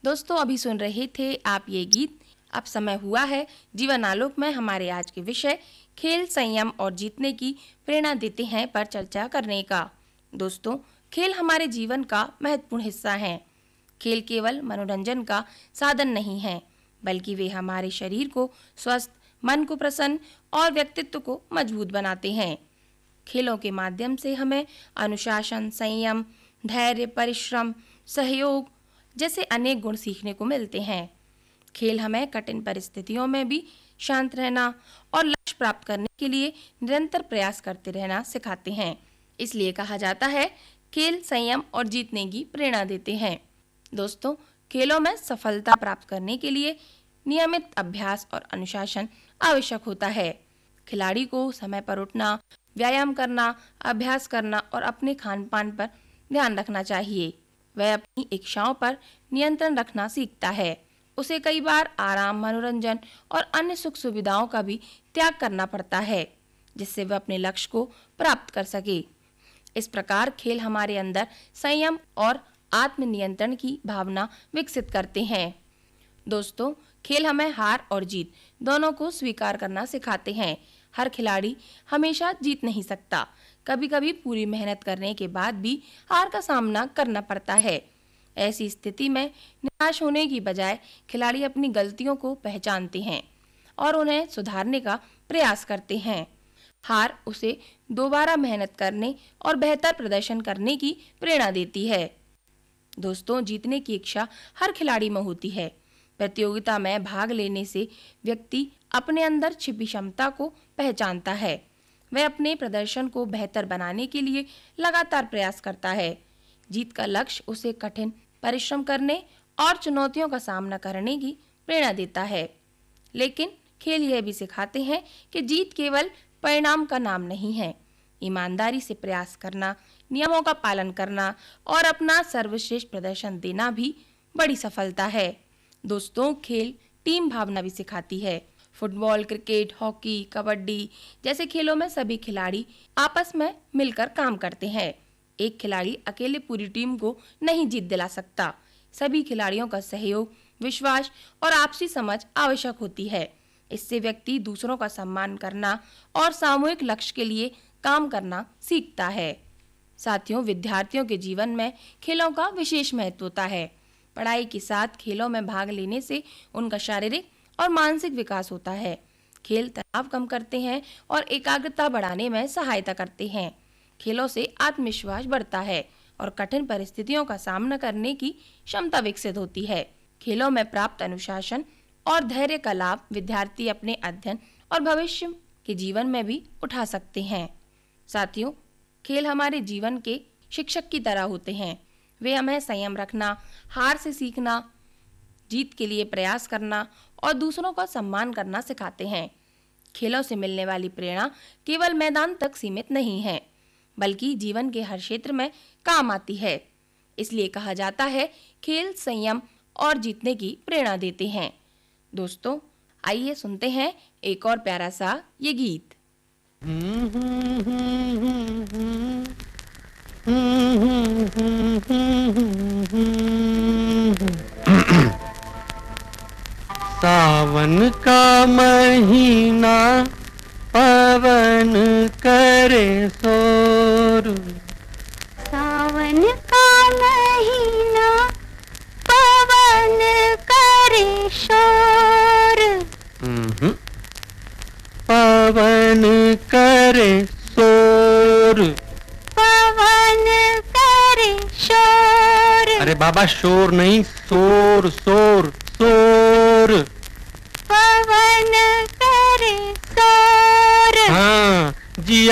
दोस्तों अभी सुन रहे थे आप ये गीत। अब समय हुआ है जीवन आलोक में हमारे आज के विषय खेल संयम और जीतने की प्रेरणा देते हैं पर चर्चा करने का। दोस्तों, खेल हमारे जीवन का महत्वपूर्ण हिस्सा है। खेल केवल मनोरंजन का साधन नहीं है, बल्कि वे हमारे शरीर को स्वस्थ, मन को प्रसन्न और व्यक्तित्व को मजबूत बनाते हैं। खेलों के माध्यम से हमें अनुशासन, संयम, धैर्य, परिश्रम, सहयोग जैसे अनेक गुण सीखने को मिलते हैं। खेल हमें कठिन परिस्थितियों में भी शांत रहना और लक्ष्य प्राप्त करने के लिए निरंतर प्रयास करते रहना सिखाते हैं। इसलिए कहा जाता है खेल संयम और जीतने की प्रेरणा देते हैं। दोस्तों, खेलों में सफलता प्राप्त करने के लिए नियमित अभ्यास और अनुशासन आवश्यक होता है। खिलाड़ी को समय पर उठना, व्यायाम करना, अभ्यास करना और अपने खान पान पर ध्यान रखना चाहिए। वह अपनी इच्छाओं पर नियंत्रण रखना सीखता है। उसे कई बार आराम, मनोरंजन और अन्य सुख सुविधाओं का भी त्याग करना पड़ता है, जिससे वह अपने लक्ष्य को प्राप्त कर सके। इस प्रकार खेल हमारे अंदर संयम और आत्मनियंत्रण की भावना विकसित करते हैं। दोस्तों, खेल हमें हार और जीत दोनों को स्वीकार करना सिखाते हैं। हर खिलाड़ी हमेशा जीत नहीं सकता। कभी-कभी पूरी मेहनत करने के बाद भी हार का सामना करना पड़ता है। ऐसी स्थिति में निराश होने की बजाय खिलाड़ी अपनी गलतियों को पहचानते हैं और उन्हें सुधारने का प्रयास करते हैं। हार उसे दोबारा मेहनत करने और बेहतर प्रदर्शन करने की प्रेरणा देती है। दोस्तों, जीतने की इच्छा हर खिलाड़ी में होती है। प्रतियोगिता में भाग लेने से व्यक्ति अपने अंदर छिपी क्षमता को पहचानता है। वह अपने प्रदर्शन को बेहतर बनाने के लिए लगातार प्रयास करता है। जीत का लक्ष्य उसे कठिन परिश्रम करने और चुनौतियों का सामना करने की प्रेरणा देता है। लेकिन खेल यह भी सिखाते हैं कि जीत केवल परिणाम का नाम नहीं है। ईमानदारी से प्रयास करना, नियमों का पालन करना और अपना सर्वश्रेष्ठ प्रदर्शन देना भी बड़ी सफलता है। दोस्तों, खेल टीम भावना भी सिखाती है। फुटबॉल, क्रिकेट, हॉकी, कबड्डी जैसे खेलों में सभी खिलाड़ी आपस में मिलकर काम करते हैं। एक खिलाड़ी अकेले पूरी टीम को नहीं जीत दिला सकता। सभी खिलाड़ियों का सहयोग, विश्वास और आपसी समझ आवश्यक होती है। इससे व्यक्ति दूसरों का सम्मान करना और सामूहिक लक्ष्य के लिए काम करना सीखता है। साथियों, विद्यार्थियों के जीवन में खेलों का विशेष महत्व होता है। पढ़ाई के साथ खेलों में भाग लेने से उनका शारीरिक और मानसिक विकास होता है। खेल तनाव कम करते हैं और एकाग्रता बढ़ाने में सहायता करते हैं। खेलों से आत्मविश्वास बढ़ता है और कठिन परिस्थितियों का सामना करने की क्षमता विकसित होती है। खेलों में प्राप्त अनुशासन और धैर्य का लाभ विद्यार्थी अपने अध्ययन और भविष्य के जीवन में भी उठा सकते हैं। साथियों, खेल हमारे जीवन के शिक्षक की तरह होते हैं। वे हमें संयम रखना, हार से सीखना, जीत के लिए प्रयास करना और दूसरों का सम्मान करना सिखाते हैं। खेलों से मिलने वाली प्रेरणा केवल मैदान तक सीमित नहीं है, बल्कि जीवन के हर क्षेत्र में काम आती है। इसलिए कहा जाता है खेल संयम और जीतने की प्रेरणा देते हैं। दोस्तों, आइए सुनते हैं एक और प्यारा सा ये गीत। सावन का महीना पवन करे शोर। सावन का महीना पवन करे शोर। पवन करे शोर। पवन करे शोर। अरे बाबा, शोर नहीं, शोर शोर शोर।